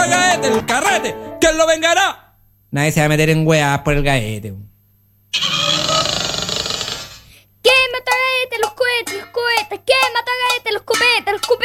el gaete, el carrete, ¿quién lo vengará? Nadie se va a meter en weas por el gaete.